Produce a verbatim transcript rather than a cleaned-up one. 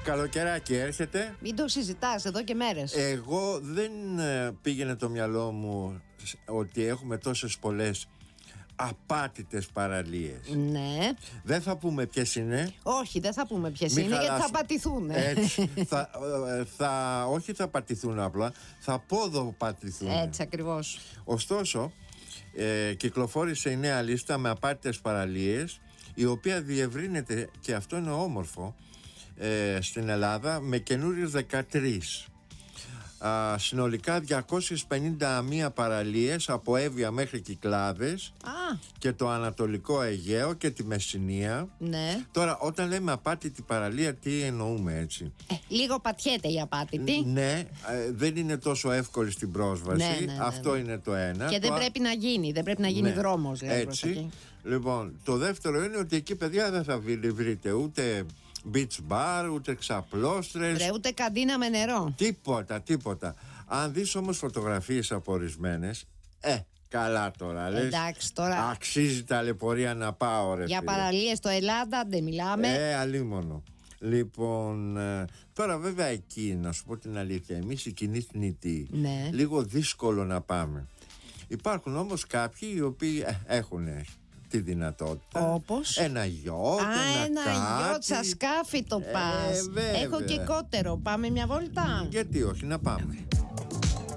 καλοκαιράκι έρχεται. Μην το συζητάς εδώ και μέρες. Εγώ δεν πήγαινε το μυαλό μου ότι έχουμε τόσες πολλές απάτητες παραλίες. Ναι. Δεν θα πούμε ποιες είναι. Όχι, δεν θα πούμε ποιες Μην είναι, γιατί χαλάσω. θα πατηθούν. Έτσι, θα, θα, όχι θα πατηθούν απλά, θα πόδοπατηθούν. Έτσι ακριβώς. Ωστόσο, ε, κυκλοφόρησε η νέα λίστα με απάτητες παραλίες, η οποία διευρύνεται, και αυτό είναι όμορφο, ε, στην Ελλάδα με καινούριες δεκατρείς. Α, συνολικά διακόσιες πενήντα μία παραλίες από Εύβοια μέχρι Κυκλάδες. Α, και το Ανατολικό Αιγαίο και τη Μεσσηνία. ναι. Τώρα, όταν λέμε απάτητη παραλία, τι εννοούμε, έτσι? Ε, λίγο πατιέται η απάτητη. Ναι, ε, δεν είναι τόσο εύκολη στην πρόσβαση. Ναι, ναι, ναι, Αυτό ναι. είναι το ένα. Και δεν το... πρέπει να γίνει, δεν πρέπει να γίνει ναι, δρόμος, δηλαδή, προς τα έτσι. εκεί. Λοιπόν, το δεύτερο είναι ότι εκεί, παιδιά, δεν θα βρείτε ούτε beach bar, ούτε ξαπλώστρες, Ρε, ούτε καντίνα με νερό. τίποτα, τίποτα. Αν δεις όμως φωτογραφίες από ορισμένες, ε, καλά τώρα, λες. Εντάξει, τώρα. Αξίζει ταλαιπωρία να πάω, ρε Για φίλε. παραλίες στο Ελλάδα δεν μιλάμε. Ε, αλίμονο. Λοιπόν, ε, τώρα βέβαια εκεί, να σου πω την αλήθεια, εμείς οι κοινοί θνητοί, Ναι. λίγο δύσκολο να πάμε. Υπάρχουν όμως κάποιοι οι οποίοι ε, έχουν τη δυνατότητα. Όπως? Ένα γιότ, Α, ένα, ένα κάτι. γιότ σαν σκάφι το Ε, πας. βέβαια. Έχω και κότερο. Πάμε μια βόλτα. Γιατί όχι, να πάμε.